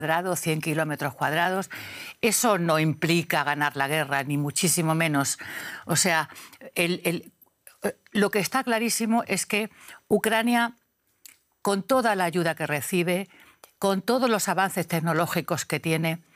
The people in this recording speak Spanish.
cuadrados, 100 kilómetros cuadrados. Eso no implica ganar la guerra, ni muchísimo menos. O sea, lo que está clarísimo es que Ucrania, con toda la ayuda que recibe, con todos los avances tecnológicos que tiene,